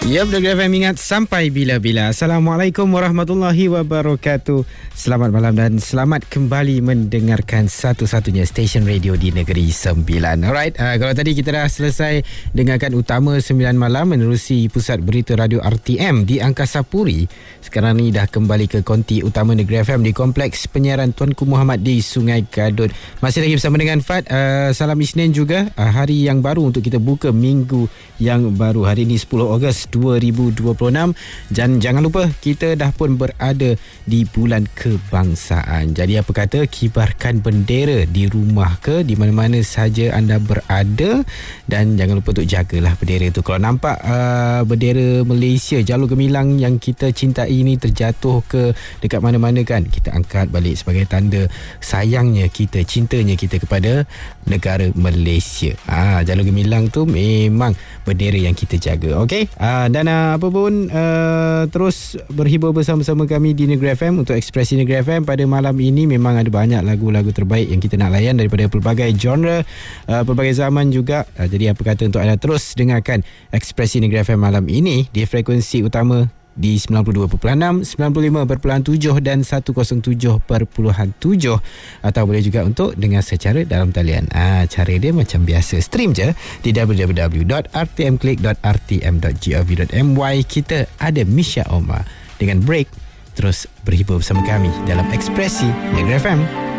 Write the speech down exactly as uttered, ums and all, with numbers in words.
Ya, Negeri F M ingat sampai bila-bila. Assalamualaikum warahmatullahi wabarakatuh. Selamat malam dan selamat kembali mendengarkan satu-satunya stesen radio di Negeri Sembilan. Alright, uh, kalau tadi kita dah selesai dengarkan Utama Sembilan Malam menerusi Pusat Berita Radio R T M di Angkasa Puri. Sekarang ni dah kembali ke konti utama Negeri F M di Kompleks Penyiaran Tuanku Muhammad di Sungai Gadut. Masih lagi bersama dengan Fad. Uh, salam Isnin juga, uh, hari yang baru untuk kita buka minggu yang baru. Hari ini sepuluh Ogos dua ribu dua puluh enam dan jangan lupa kita dah pun berada di bulan kebangsaan. Jadi apa kata, kibarkan bendera di rumah ke di mana-mana saja anda berada dan jangan lupa untuk jagalah bendera itu. Kalau nampak uh, bendera Malaysia Jalur Gemilang yang kita cintai ini terjatuh ke dekat mana-mana kan, kita angkat balik sebagai tanda sayangnya kita, cintanya kita kepada negara Malaysia. Ah, Jalur Gemilang tu memang bendera yang kita jaga. Okey. Uh, dan uh, apa pun uh, terus berhibur bersama-sama kami di Negeri F M untuk Ekspresi Negeri F M. Pada malam ini memang ada banyak lagu-lagu terbaik yang kita nak layan daripada pelbagai genre, uh, pelbagai zaman juga. Uh, jadi apa kata untuk anda terus dengarkan Ekspresi Negeri F M malam ini di frekuensi utama di sembilan puluh dua perpuluhan enam, sembilan puluh lima perpuluhan tujuh dan seratus tujuh perpuluhan tujuh, atau boleh juga untuk dengar secara dalam talian. Ah, cara dia macam biasa, stream je di w w w dot r t m click dot r t m dot gov dot m y. Kita ada Misha Omar dengan Break. Terus berhibur bersama kami dalam Ekspresi Negeri F M.